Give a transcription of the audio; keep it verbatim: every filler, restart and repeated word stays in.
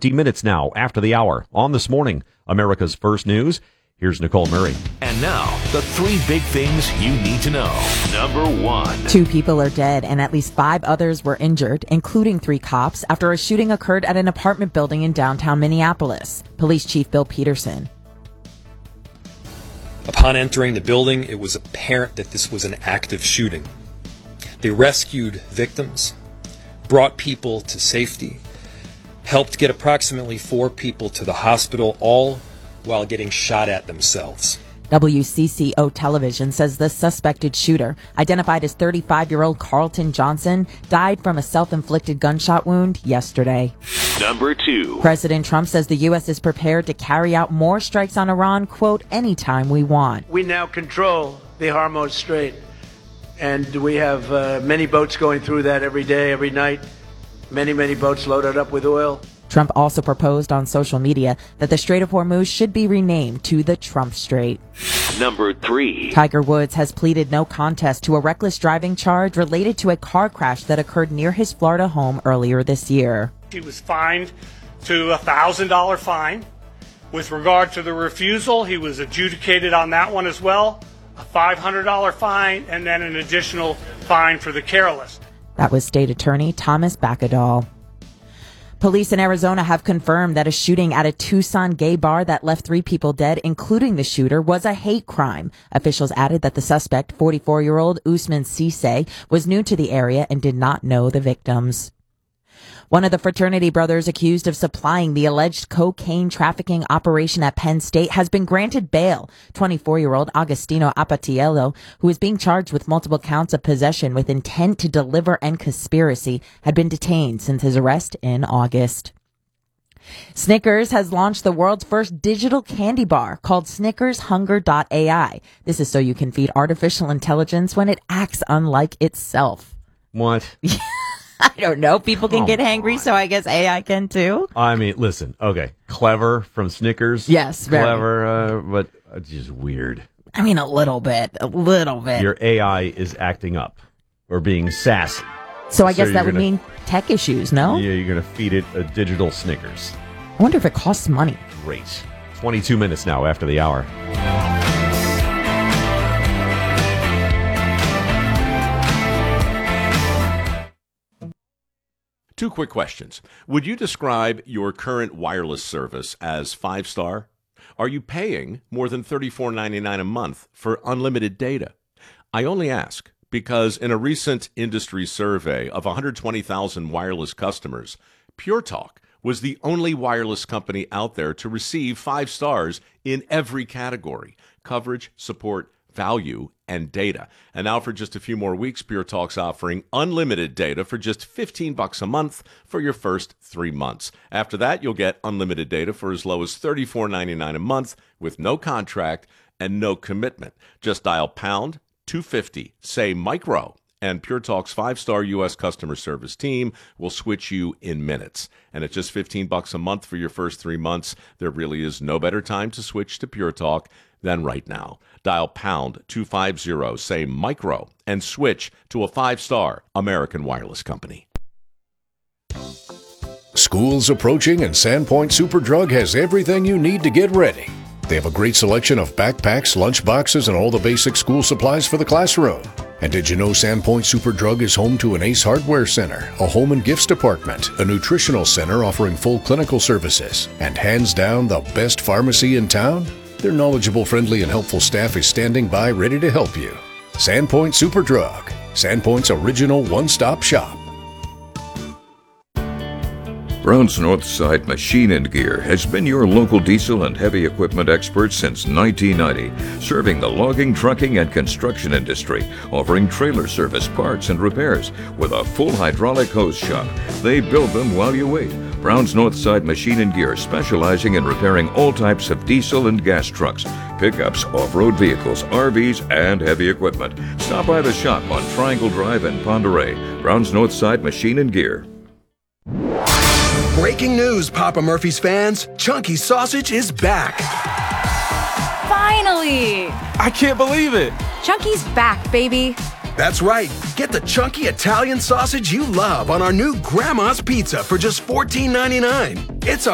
fifteen minutes now after the hour on This Morning, America's First News. Here's Nicole Murray. And now, the three big things you need to know. Number one. Two people are dead and at least five others were injured, including three cops, after a shooting occurred at an apartment building in downtown Minneapolis. Police Chief Bill Peterson. Upon entering the building, it was apparent that this was an active shooting. They rescued victims, brought people to safety, helped get approximately four people to the hospital, all while getting shot at themselves. W C C O Television says the suspected shooter, identified as thirty-five-year-old Carlton Johnson, died from a self-inflicted gunshot wound yesterday. Number two. President Trump says the U S is prepared to carry out more strikes on Iran, quote, anytime we want. We now control the Hormuz Strait, and we have uh, many boats going through that every day, every night. Many, many boats loaded up with oil. Trump also proposed on social media that the Strait of Hormuz should be renamed to the Trump Strait. Number three. Tiger Woods has pleaded no contest to a reckless driving charge related to a car crash that occurred near his Florida home earlier this year. He was fined to a one thousand dollars fine. With regard to the refusal, he was adjudicated on that one as well. A five hundred dollars fine and then an additional fine for the careless. That was State Attorney Thomas Bacadal. Police in Arizona have confirmed that a shooting at a Tucson gay bar that left three people dead, including the shooter, was a hate crime. Officials added that the suspect, forty-four-year-old Usman Cisse, was new to the area and did not know the victims. One of the fraternity brothers accused of supplying the alleged cocaine trafficking operation at Penn State has been granted bail. twenty-four-year-old Agostino Apatiello, who is being charged with multiple counts of possession with intent to deliver and conspiracy, had been detained since his arrest in August. Snickers has launched the world's first digital candy bar called Snickers Hunger dot A I. This is so you can feed artificial intelligence when it acts unlike itself. What? I don't know. People can Come get hangry, on. so I guess A I can too. I mean, listen, okay. Clever from Snickers. Yes, very. Clever, uh, but uh, just weird. I mean, a little bit, a little bit. Your A I is acting up or being sassy. so I so guess you're that would gonna- mean tech issues, no? Yeah, you're going to feed it a digital Snickers. I wonder if it costs money. Great. twenty-two minutes now after the hour. Two quick questions. Would you describe your current wireless service as five-star? Are you paying more than thirty-four ninety-nine a month for unlimited data? I only ask because in a recent industry survey of one hundred twenty thousand wireless customers, Pure Talk was the only wireless company out there to receive five stars in every category: coverage, support, value, and data. And now for just a few more weeks, Pure Talk's offering unlimited data for just fifteen bucks a month for your first three months. After that, you'll get unlimited data for as low as thirty-four ninety-nine a month with no contract and no commitment. Just dial pound two fifty, say micro, and Pure Talk's five-star U S customer service team will switch you in minutes. And at just fifteen bucks a month for your first three months, there really is no better time to switch to Pure Talk than right now. Dial pound two fifty, say micro, and switch to a five-star American wireless company. School's approaching and Sandpoint Superdrug has everything you need to get ready. They have a great selection of backpacks, lunch boxes, and all the basic school supplies for the classroom. And did you know Sandpoint Superdrug is home to an Ace Hardware Center, a home and gifts department, a nutritional center offering full clinical services, and hands down the best pharmacy in town? Their knowledgeable, friendly, and helpful staff is standing by ready to help you. Sandpoint Superdrug, Sandpoint's original one-stop shop. Brown's Northside Machine and Gear has been your local diesel and heavy equipment expert since nineteen ninety, serving the logging, trucking, and construction industry, offering trailer service, parts, and repairs with a full hydraulic hose shop. They build them while you wait. Brown's Northside Machine and Gear, specializing in repairing all types of diesel and gas trucks, pickups, off-road vehicles, R Vs, and heavy equipment. Stop by the shop on Triangle Drive in Ponderay. Brown's Northside Machine and Gear. Breaking news, Papa Murphy's fans. Chunky Sausage is back. Finally! I can't believe it. Chunky's back, baby. That's right. Get the chunky Italian sausage you love on our new Grandma's Pizza for just fourteen ninety-nine. It's a